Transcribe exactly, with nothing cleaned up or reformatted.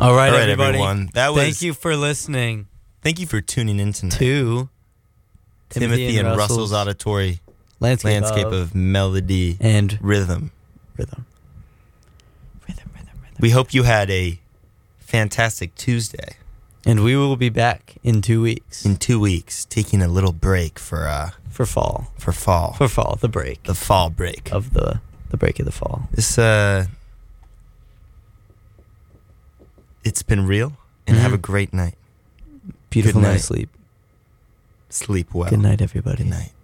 All right, All right, everybody. everyone. That was. Thank you for listening Thank you for tuning in tonight. to Timothy, and Russell's, Russell's auditory landscape, landscape of, of melody and rhythm. rhythm. Rhythm, rhythm, rhythm. We hope you had a fantastic Tuesday. And we will be back in two weeks. In two weeks, taking a little break for uh for fall. for fall. For fall, the break. the fall break. Of the, the break of the fall. This uh it's been real, and Mhm. have a great night. Beautiful Good night night. of sleep. Sleep well. Good night, everybody. Good night.